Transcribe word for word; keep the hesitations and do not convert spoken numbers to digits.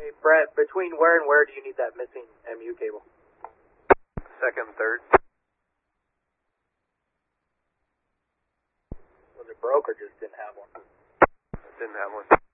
Hey, Brett, between where and where do you need that missing M U cable? Second, third. Was it broke or just didn't have one? Didn't have one.